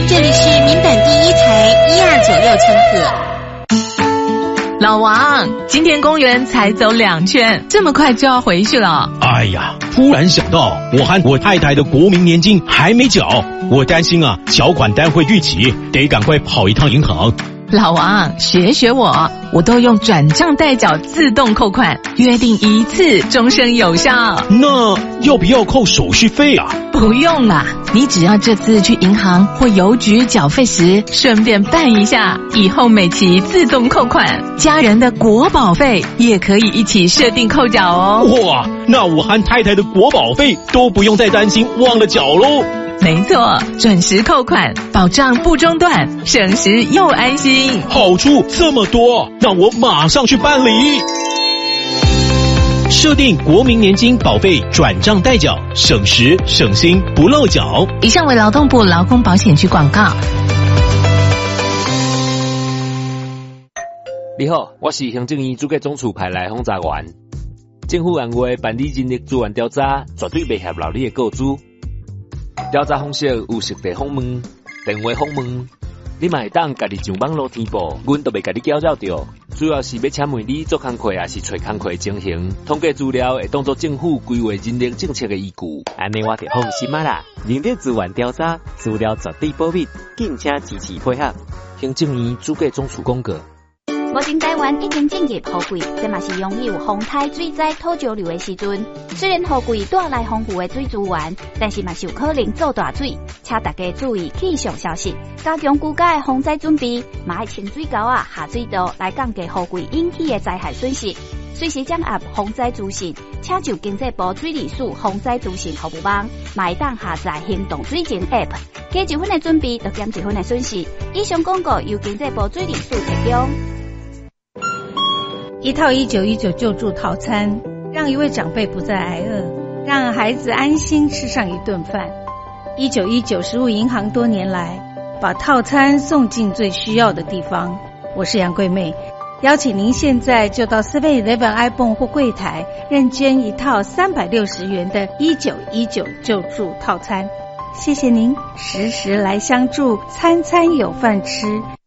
这里是民版第一台1296千赫。 老王，今天公园才走2圈，这么快就要回去了？ 哎呀，突然想到，我和我太太的国民年金还没缴，我担心啊，缴款单会逾期，得赶快跑一趟银行。 老王，学我都用转账代缴自动扣款，约定一次，终身有效。 那要不要扣手续费啊？ 不用啦，你只要这次去银行或邮局缴费时，顺便办一下，以后每期自动扣款，家人的国保费也可以一起设定扣缴哦。 哇，那我和太太的国保费都不用再担心忘了缴喽。 没错，准时扣款，保障不中断，省时又安心。 好处这么多，让我马上去办理。设定国民年金保费转账代缴，省时省心不漏缴。 以上为劳动部劳工保险局广告。 你好，我是行政院主计总处派来轰炸员。政府按月办理人力资源调查，绝对袂泄露你的个资。调查方式有实地访问、电话访问，你嘛会当家己上网络填报，阮都袂家己搅扰着。主要是要请问你做工课也是找工课情形，统计资料会当作政府规划人力政策的依据。 安尼我就放心啦。人力资源调查资料绝对保密，敬请支持配合。 行政院主计总处公告。 目前台湾已经进入雨季，这嘛是拥有风台水灾土石流的时阵。虽然雨季带来丰富的水资源，但是嘛是有可能做大水，请大家注意气象消息，加强居家的防灾准备，嘛要清水沟啊、下水道来降低雨季引起的灾害损失。随时掌握防灾资讯，请就经济部水利署防灾资讯服务网，嘛会当下载行动水情 App， 加1分的准备，就减1分的损失。以上广告由经济部水利署提供。 一套1919救助套餐，让一位长辈不再挨饿，让孩子安心吃上一顿饭。1919食物银行多年来把套餐送进最需要的地方。我是杨桂妹，邀请您现在就到 7-Eleven iPhone 或柜台认捐一套360元的1919救助套餐。谢谢您时时来相助，餐餐有饭吃。